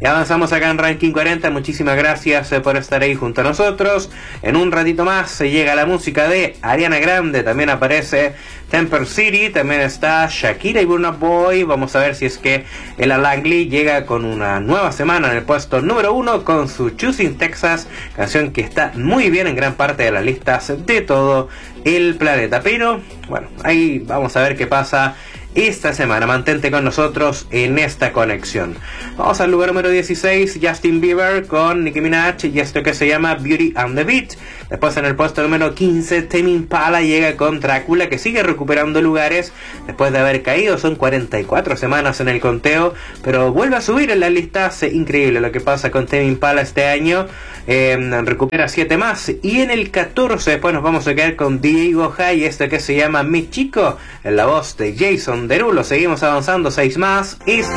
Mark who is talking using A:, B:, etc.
A: Y avanzamos acá en Ranking 40. Muchísimas gracias por estar ahí junto a nosotros. En un ratito más se llega la música de Ariana Grande. También aparece Temper City. También está Shakira y Burna Boy. Vamos a ver si es que Ella Langley llega con una nueva semana en el puesto número 1 con su Choosing Texas, canción que está muy bien en gran parte de las listas de todo el planeta. Pero bueno, ahí vamos a ver qué pasa esta semana. Mantente con nosotros en esta conexión. Vamos al lugar número 16, Justin Bieber con Nicki Minaj y esto que se llama Beauty and the Beat. Después en el puesto número 15, Tame Impala llega con Drácula, que sigue recuperando lugares después de haber caído. Son 44 semanas en el conteo, pero vuelve a subir en las listas. Increíble lo que pasa con Tame Impala este año. Recupera 7 más. Y en el 14 después nos vamos a quedar con Diego High, esto que se llama Mi Chico, en la voz de Jason Derulo. Seguimos avanzando, 6 más.